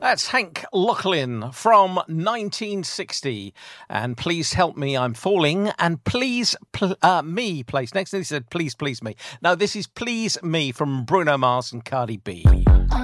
That's Hank Lachlan from 1960. And Please Help Me, I'm Falling. And Please Me plays next. And he said, Please, Please Me. No, this is Please Me from Bruno Mars and Cardi B.